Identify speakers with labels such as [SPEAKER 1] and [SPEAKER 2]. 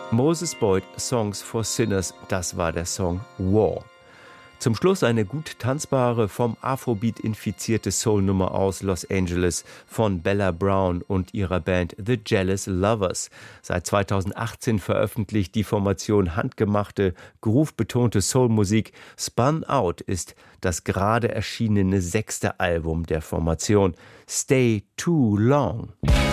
[SPEAKER 1] Moses Boyd, Songs for Sinners, das war der Song War. Zum Schluss eine gut tanzbare, vom Afrobeat infizierte Soul-Nummer aus Los Angeles von Bella Brown und ihrer Band The Jealous Lovers. Seit 2018 veröffentlicht die Formation handgemachte, groove-betonte Soul-Musik. Spun Out ist das gerade erschienene 6. Album der Formation. Stay Too Long.